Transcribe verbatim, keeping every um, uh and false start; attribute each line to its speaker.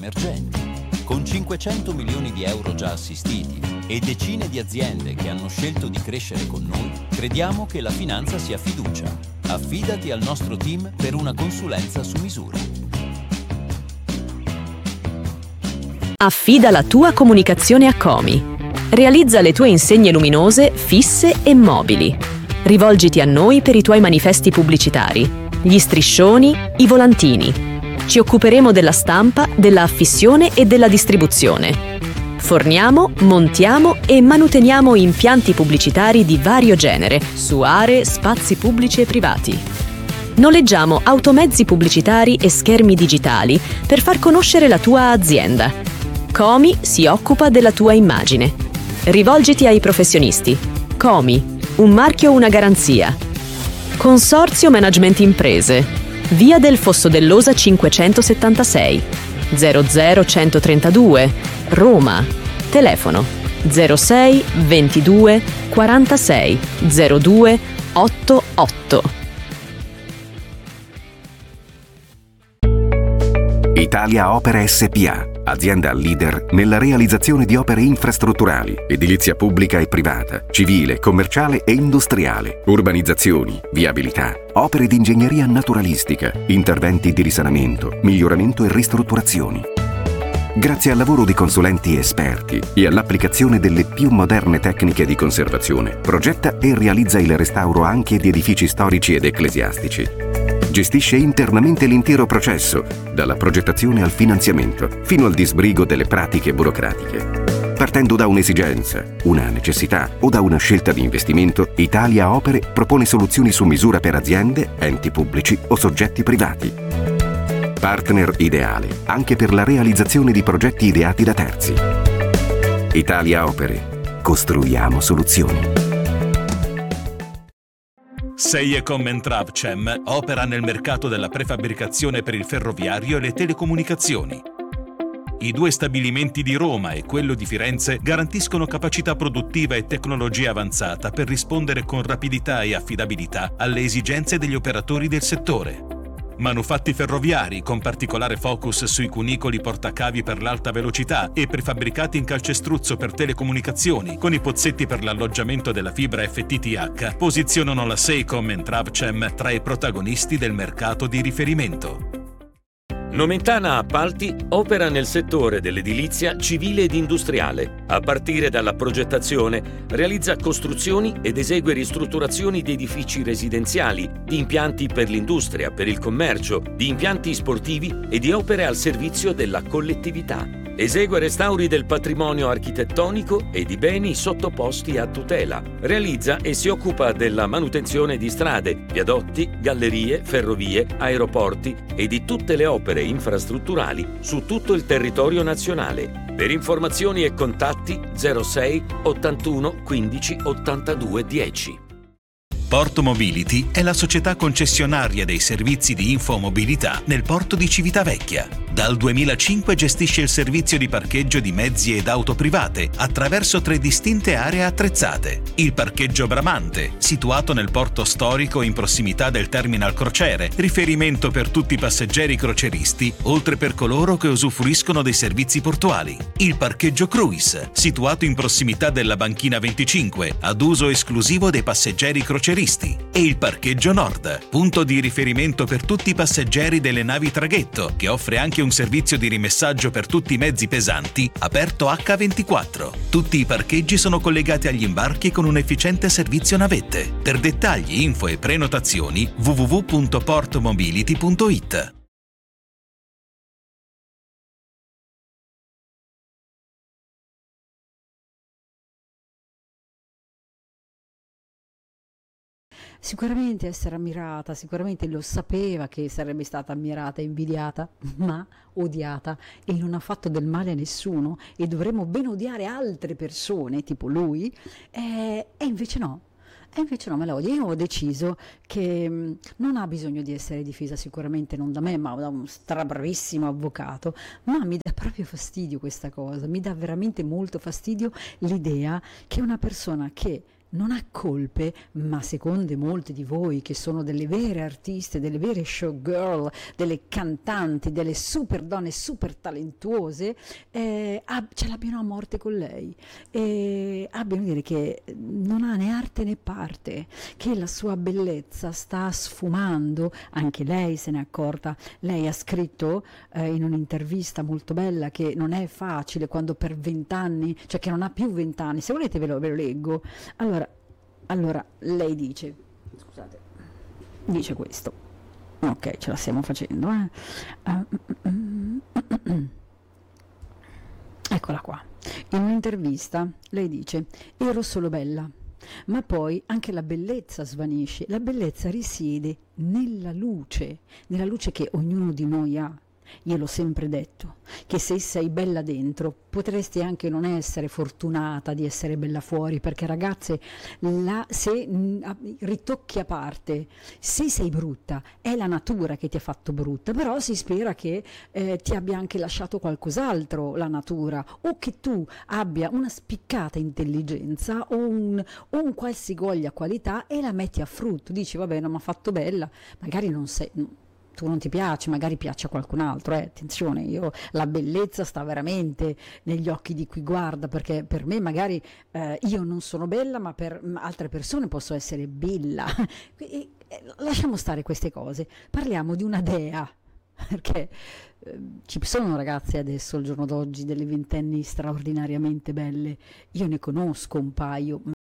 Speaker 1: emergenti. Con cinquecento milioni di euro già assistiti e decine di aziende che hanno scelto di crescere con noi, crediamo che la finanza sia fiducia. Affidati al nostro team per una consulenza su misura.
Speaker 2: Affida la tua comunicazione a Comi. Realizza le tue insegne luminose, fisse e mobili. Rivolgiti a noi per i tuoi manifesti pubblicitari, gli striscioni, i volantini. Ci occuperemo della stampa, della affissione e della distribuzione. Forniamo, montiamo e manuteniamo impianti pubblicitari di vario genere su aree, spazi pubblici e privati. Noleggiamo automezzi pubblicitari e schermi digitali per far conoscere la tua azienda. Comi si occupa della tua immagine. Rivolgiti ai professionisti. Comi, un marchio, una garanzia. Consorzio Management Imprese. Via del Fosso dell'Osa cinquecentosettantasei, zero zero centotrentadue, Roma. Telefono zero sei ventidue quarantasei zero due ottantotto.
Speaker 3: Italia Opere S P A, azienda leader nella realizzazione di opere infrastrutturali, edilizia pubblica e privata, civile, commerciale e industriale, urbanizzazioni, viabilità, opere di ingegneria naturalistica, interventi di risanamento, miglioramento e ristrutturazioni. Grazie al lavoro di consulenti esperti e all'applicazione delle più moderne tecniche di conservazione, progetta e realizza il restauro anche di edifici storici ed ecclesiastici. Gestisce internamente l'intero processo, dalla progettazione al finanziamento, fino al disbrigo delle pratiche burocratiche. Partendo da un'esigenza, una necessità o da una scelta di investimento, Italia Opere propone soluzioni su misura per aziende, enti pubblici o soggetti privati. Partner ideale anche per la realizzazione di progetti ideati da terzi. Italia Opere. Costruiamo soluzioni.
Speaker 4: Seiecom and Travcem opera nel mercato della prefabbricazione per il ferroviario e le telecomunicazioni. I due stabilimenti di Roma e quello di Firenze garantiscono capacità produttiva e tecnologia avanzata per rispondere con rapidità e affidabilità alle esigenze degli operatori del settore. Manufatti ferroviari con particolare focus sui cunicoli portacavi per l'alta velocità e prefabbricati in calcestruzzo per telecomunicazioni con i pozzetti per l'alloggiamento della fibra F T T H posizionano la Seiecom and Travcem tra i protagonisti del mercato di riferimento.
Speaker 5: Nomentana Appalti opera nel settore dell'edilizia civile ed industriale. A partire dalla progettazione, realizza costruzioni ed esegue ristrutturazioni di edifici residenziali, di impianti per l'industria, per il commercio, di impianti sportivi e di opere al servizio della collettività. Esegue restauri del patrimonio architettonico e di beni sottoposti a tutela. Realizza e si occupa della manutenzione di strade, viadotti, gallerie, ferrovie, aeroporti e di tutte le opere infrastrutturali su tutto il territorio nazionale. Per informazioni e contatti zero sei ottantuno quindici ottantadue dieci.
Speaker 4: Porto Mobility è la società concessionaria dei servizi di infomobilità nel porto di Civitavecchia. Dal duemilacinque gestisce il servizio di parcheggio di mezzi ed auto private attraverso tre distinte aree attrezzate. Il parcheggio Bramante, situato nel porto storico in prossimità del terminal crociere, riferimento per tutti i passeggeri croceristi, oltre per coloro che usufruiscono dei servizi portuali. Il parcheggio Cruise, situato in prossimità della banchina venticinque, ad uso esclusivo dei passeggeri croceristi. E il parcheggio Nord, punto di riferimento per tutti i passeggeri delle navi traghetto, che offre anche un servizio di rimessaggio per tutti i mezzi pesanti, aperto acca ventiquattro. Tutti i parcheggi sono collegati agli imbarchi con un efficiente servizio navette. Per dettagli, info e prenotazioni w w w punto portomobility punto it.
Speaker 6: Sicuramente essere ammirata, sicuramente lo sapeva che sarebbe stata ammirata e invidiata, ma odiata, e non ha fatto del male a nessuno, e dovremmo ben odiare altre persone, tipo lui, e, e invece no. E invece no, me la odia. Io ho deciso che mh, non ha bisogno di essere difesa, sicuramente non da me, ma da un strabravissimo avvocato, ma mi dà proprio fastidio questa cosa, mi dà veramente molto fastidio l'idea che una persona che non ha colpe, ma secondo molti di voi che sono delle vere artiste, delle vere showgirl, delle cantanti, delle super donne super talentuose, eh, ab- ce l'abbiano a morte con lei e abbiano a dire che non ha né arte né parte, che la sua bellezza sta sfumando, anche lei se n'è accorta. Lei ha scritto eh, in un'intervista molto bella che non è facile quando per vent'anni, cioè che non ha più vent'anni, se volete ve lo, ve lo leggo. Allora, allora lei dice, scusate, dice questo, ok, ce la stiamo facendo, eh? Uh, eccola qua. In un'intervista lei dice: ero solo bella, ma poi anche la bellezza svanisce. La bellezza risiede nella luce, nella luce che ognuno di noi ha. Io l'ho sempre detto, che se sei bella dentro potresti anche non essere fortunata di essere bella fuori, perché ragazze, la, se mh, ritocchi a parte, se sei brutta è la natura che ti ha fatto brutta, però si spera che eh, ti abbia anche lasciato qualcos'altro la natura, o che tu abbia una spiccata intelligenza o un, o un qualsivoglia qualità e la metti a frutto. Dici vabbè, non mi ha fatto bella, magari non sei... tu non ti piace, magari piace a qualcun altro, eh? Attenzione, io la bellezza sta veramente negli occhi di chi guarda, perché per me magari eh, io non sono bella, ma per altre persone posso essere bella. E, e, lasciamo stare queste cose, parliamo di una dea, perché eh, ci sono ragazze adesso, al giorno d'oggi, delle ventenni straordinariamente belle, io ne conosco un paio,